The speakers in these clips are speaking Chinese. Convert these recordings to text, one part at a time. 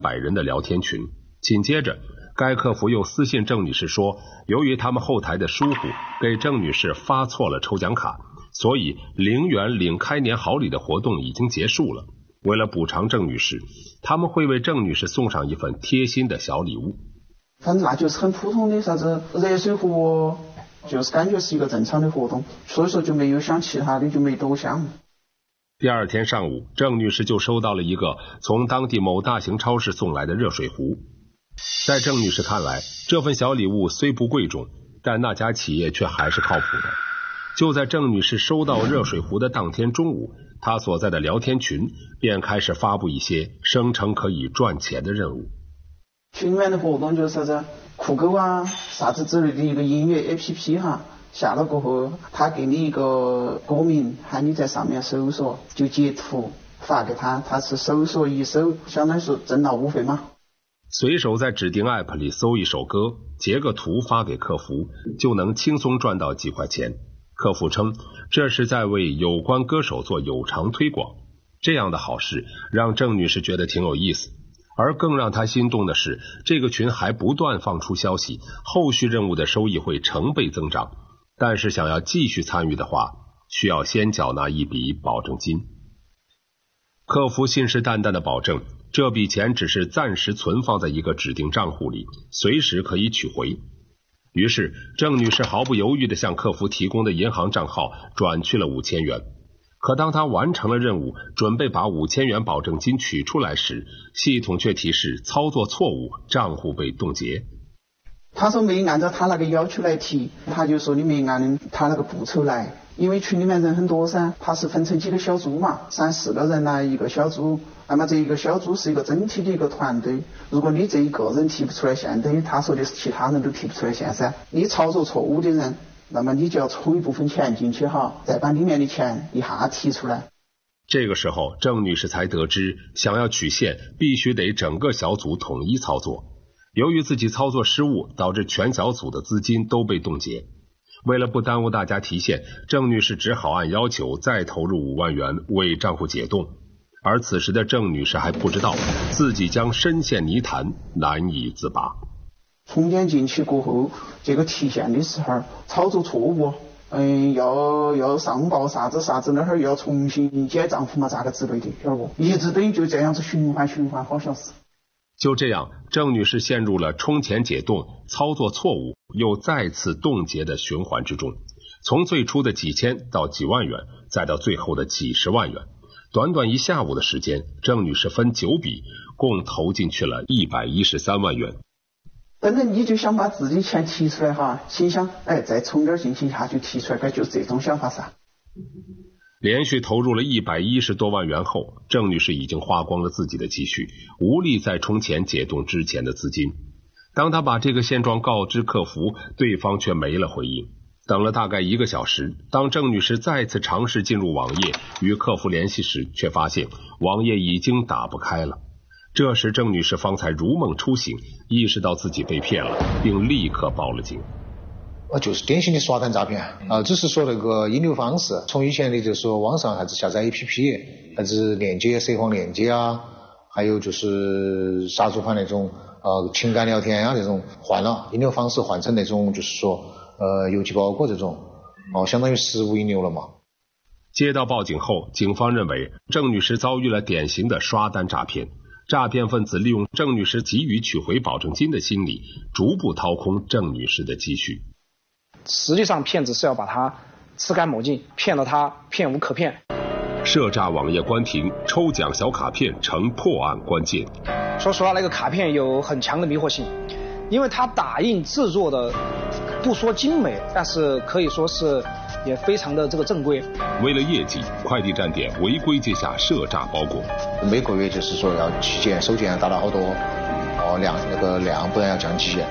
100人的聊天群。紧接着，该客服又私信郑女士说，由于他们后台的疏忽，给郑女士发错了抽奖卡，所以0元领开年好礼的活动已经结束了。为了补偿郑女士，他们会为郑女士送上一份贴心的小礼物。 反正那就是很普通的啥子热水壶，就是感觉是一个正常的活动，所以说就没有想其他的，就没多想。 第二天上午，郑女士就收到了一个从当地某大型超市送来的热水壶。在郑女士看来，这份小礼物虽不贵重，但那家企业却还是靠谱的。就在郑女士收到热水壶的当天中午，她所在的聊天群便开始发布一些声称可以赚钱的任务。 群里面的活动就是啥子酷狗啊啥子之类的一个音乐 APP 哈，下了过后他给你一个歌名，喊你在上面搜索，就截图发给他，他是搜索一首，相当于是挣到5费嘛。 随手在指定 app 里搜一首歌，截个图发给客服，就能轻松赚到几块钱。客服称这是在为有关歌手做有偿推广。这样的好事让郑女士觉得挺有意思，而更让她心动的是，这个群还不断放出消息，后续任务的收益会成倍增长，但是想要继续参与的话，需要先缴纳一笔保证金。客服信誓旦旦的保证，这笔钱只是暂时存放在一个指定账户里，随时可以取回。于是郑女士毫不犹豫地向客服提供的银行账号转去了5000元。可当她完成了任务，准备把5000元保证金取出来时，系统却提示操作错误，账户被冻结。 他说没按照他那个要求来提，他就说你没按他那个步骤来，因为群里面人很多噻，他是分成几个小组嘛，3-4个人来一个小组，那么这一个小组是一个整体的一个团队，如果你这一个人提不出来线，等于他说的是其他人都提不出来线噻，你操作错误的人，那么你就要抽一部分钱进去哈，再把里面的钱一下提出来。 这个时候郑女士才得知，想要取现必须得整个小组统一操作。由于自己操作失误，导致全小组的资金都被冻结。为了不耽误大家提现，郑女士只好按要求再投入5万元为账户解冻。而此时的郑女士还不知道自己将深陷泥潭，难以自拔。 充电进去过后，这个提现的时候操作错误，要上报啥子啥子，那会儿要重新解账户嘛，咋个之类的，晓得不？一直等于就这样子循环，好像是。 就这样，郑女士陷入了充钱解冻、操作错误又再次冻结的循环之中。从最初的几千到几万元，再到最后的几十万元，短短一下午的时间，郑女士分9笔，共投进去了113万元。 本来你就想把自己钱提出来哈，心想再充点进去一下就提出来，该就是这种想法噻。 连续投入了110多万元后，郑女士已经花光了自己的积蓄，无力再充钱解冻之前的资金。当她把这个现状告知客服，对方却没了回应。等了大概1个小时，当郑女士再次尝试进入网页与客服联系时，却发现网页已经打不开了。这时郑女士方才如梦初醒，意识到自己被骗了，并立刻报了警。 就是典型的刷单诈骗只是说那个引流方式，从以前的就是说网上还是下载 APP， 还是链接涉黄链接啊，还有就是杀猪盘那种情感聊天啊，这种换了引流方式，换成那种就是说邮寄包裹这种相当于实物引流了嘛。 接到报警后，警方认为郑女士遭遇了典型的刷单诈骗，诈骗分子利用郑女士急于取回保证金的心理，逐步掏空郑女士的积蓄。 实际上骗子是要把他吃干抹净，骗了他骗无可骗。 涉诈网页关停，抽奖小卡片成破案关键。 说实话，那个卡片有很强的迷惑性，因为它打印制作的不说精美，但是可以说是也非常的这个正规。 为了业绩，快递站点违规接下涉诈包裹， 每个月就是说要取件收件达到好多量不然要降级。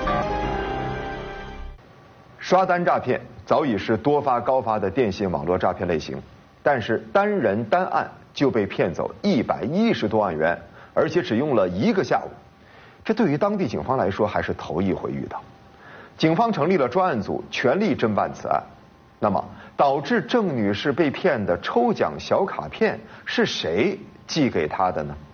刷单诈骗早已是多发高发的电信网络诈骗类型，但是单人单案就被骗走110多万元，而且只用了1个下午。这对于当地警方来说还是头一回遇到。警方成立了专案组，全力侦办此案。那么，导致郑女士被骗的抽奖小卡片是谁寄给她的呢？